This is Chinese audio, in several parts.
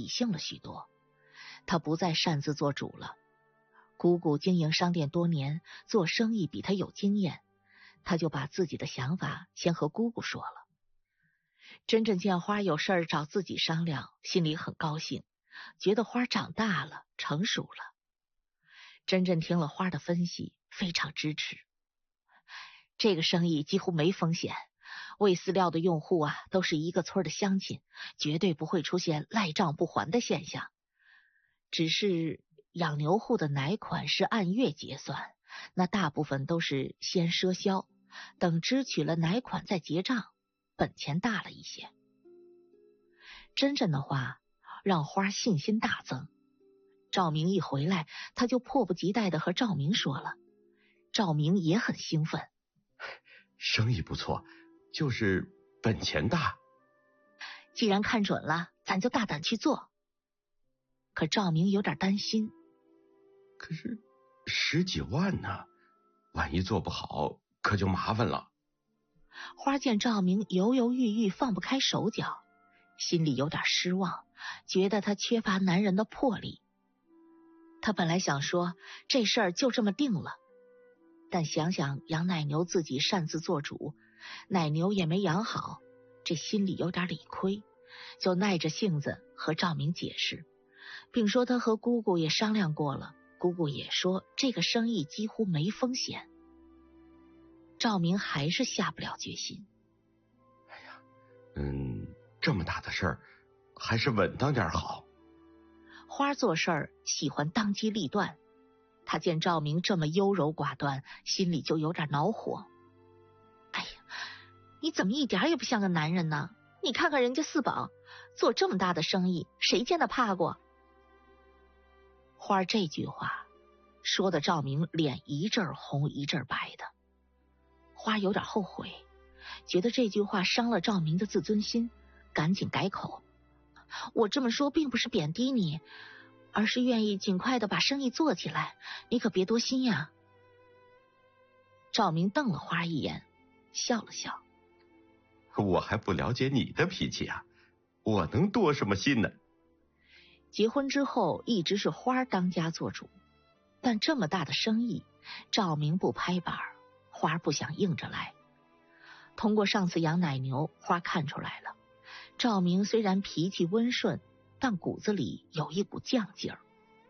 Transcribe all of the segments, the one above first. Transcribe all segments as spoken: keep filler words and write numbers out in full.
理性了许多，他不再擅自做主了。姑姑经营商店多年，做生意比他有经验，他就把自己的想法先和姑姑说了。珍珍见花有事儿找自己商量，心里很高兴，觉得花长大了，成熟了。珍珍听了花的分析，非常支持。这个生意几乎没风险，喂饲料的用户啊都是一个村的乡亲，绝对不会出现赖账不还的现象。只是养牛户的奶款是按月结算，那大部分都是先赊销，等支取了奶款再结账，本钱大了一些。珍珍的话让花信心大增。赵明一回来，他就迫不及待地和赵明说了。赵明也很兴奋。 生意不错，就是本钱大。 既然看准了，咱就大胆去做。可赵明有点担心。 可是十几万呢，万一做不好，可就麻烦了。 花见赵明犹犹豫豫，放不开手脚，心里有点失望，觉得他缺乏男人的魄力。他本来想说这事儿就这么定了，但想想养奶牛自己擅自做主，奶牛也没养好，这心里有点理亏，就耐着性子和赵明解释，并说他和姑姑也商量过了，姑姑也说这个生意几乎没风险。赵明还是下不了决心。 哎呀，嗯，这么大的事儿，还是稳当点好。 花做事儿喜欢当机立断，他见赵明这么优柔寡断，心里就有点恼火。哎呀，你怎么一点也不像个男人呢？你看看人家四宝做这么大的生意，谁见他怕过？花这句话说的赵明脸一阵红一阵白的。花有点后悔，觉得这句话伤了赵明的自尊心，赶紧改口。我这么说并不是贬低你，而是愿意尽快的把生意做起来，你可别多心呀。赵明瞪了花一眼，笑了笑。 我还不了解你的脾气啊，我能多什么心呢？ 结婚之后一直是花当家做主，但这么大的生意，赵明不拍板，花不想硬着来。通过上次养奶牛，花看出来了，赵明虽然脾气温顺，但骨子里有一股犟劲儿。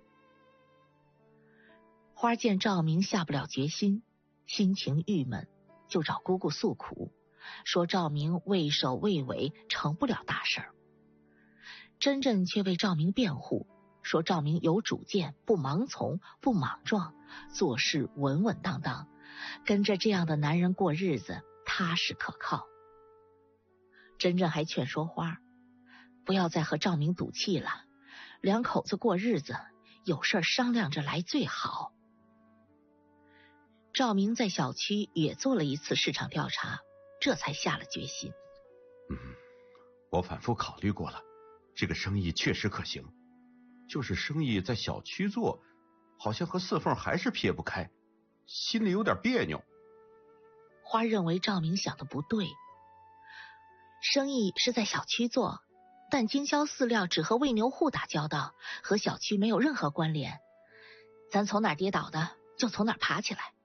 花见赵明下不了决心，心情郁闷，就找姑姑诉苦，说赵明畏首畏尾，成不了大事儿。珍珍却为赵明辩护，说赵明有主见，不盲从，不莽撞，做事稳稳当当，跟着这样的男人过日子踏实可靠。珍珍还劝说花，不要再和赵明赌气了，两口子过日子，有事商量着来最好。赵明在小区也做了一次市场调查，这才下了决心。 嗯，我反复考虑过了，这个生意确实可行，就是生意在小区做，好像和四凤还是撇不开，心里有点别扭。 花认为赵明想的不对，生意是在小区做，但经销饲料只和喂牛户打交道，和小区没有任何关联，咱从哪跌倒的就从哪爬起来。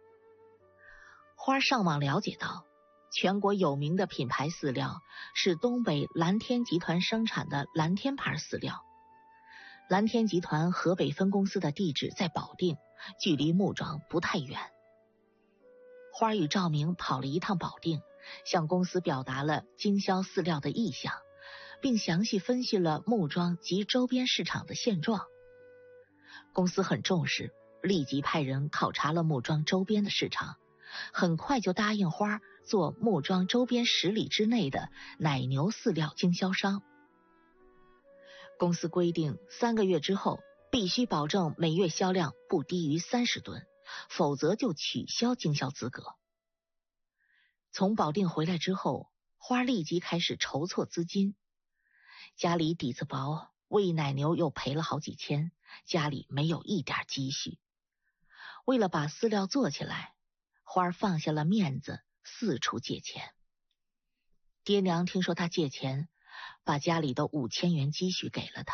花上网了解到，全国有名的品牌饲料是东北蓝天集团生产的蓝天牌饲料。蓝天集团河北分公司的地址在保定，距离木庄不太远。花与赵明跑了一趟保定，向公司表达了经销饲料的意向，并详细分析了木庄及周边市场的现状。公司很重视，立即派人考察了木庄周边的市场，很快就答应花做木庄周边十里之内的奶牛饲料经销商。公司规定三个月之后必须保证每月销量不低于三十吨，否则就取消经销资格。从保定回来之后，花立即开始筹措资金。家里底子薄，喂奶牛又赔了好几千，家里没有一点积蓄。为了把饲料做起来，花放下了面子，四处借钱。爹娘听说他借钱，把家里的五千元积蓄给了他。